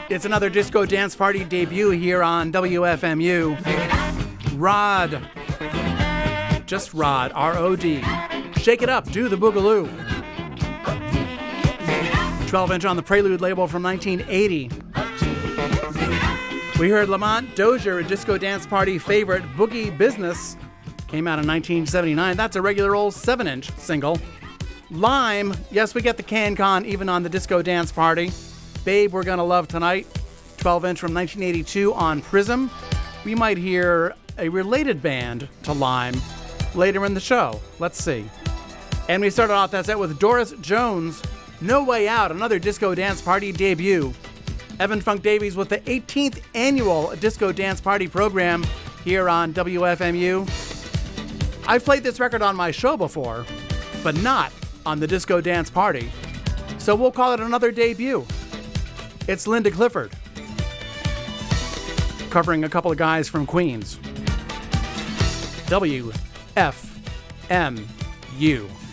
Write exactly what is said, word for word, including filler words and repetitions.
It's another disco dance party debut here on W F M U. Rod. Just Rod, R O D. Shake It Up, Do the Boogaloo. twelve inch on the Prelude label from nineteen eighty. We heard Lamont Dozier, a disco dance party favorite, Boogie Business. Came out in nineteen seventy-nine. That's a regular old seven inch single. Lime, yes, we get the CanCon even on the disco dance party. Babe, We're Gonna Love Tonight, twelve inch from nineteen eighty-two on Prism. We might hear a related band to Lime later in the show. Let's see. And we started off that set with Doris Jones, No Way Out, another disco dance party debut. Evan Funk Davies with the eighteenth annual disco dance party program here on W F M U. I've played this record on my show before, but not on the disco dance party. So we'll call it another debut. It's Linda Clifford, covering a couple of guys from Queens. W F M U.